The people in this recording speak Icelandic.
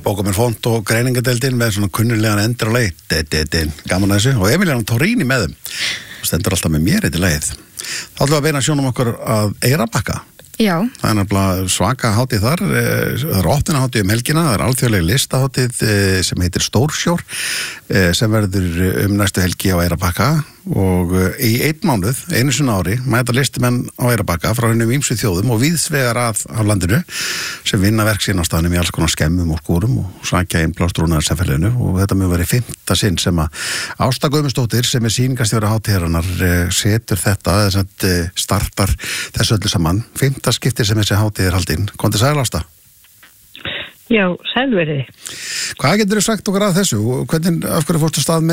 Bókamenn Font og greiningadeildin með svona kunnulegan endur á leið, gaman að þessu, og Emiliano Torrini með þeim, stendur alltaf með mér þetta leið. Þá ætlum við að beina sjónum okkur að Eyrarbakka. Já. Það er nefnilega svaka hátíð þar, það er opnunarhátíð helgina, það er alþjóðleg listahátíð sem heitir Stórsjór, sem verður næstu helgi á Eyrarbakka og í einn mánuð, einu sinna ári, mæta listamenn á Eyrarbakka frá hinum ýmsu þjóðum og víðsvegar af landinu sem vinna verk sín á staðnum í alls konar skemmum og skúrum og sækja innblásstrúnaðarsamfélaginu og þetta mun verið 5. sinn sem að Ásta Guðmundsdóttir sem er sýningarstjóri hátíðarinnar setur þetta, þess að startar þessu öllu saman, 5. skipti sem þessi hátíð er haldinn. Komdu sæl Ásta. Já, sælverið. Hvað getur þú sagt okkar að þessu? Hvernig, af hverju fórstu stað með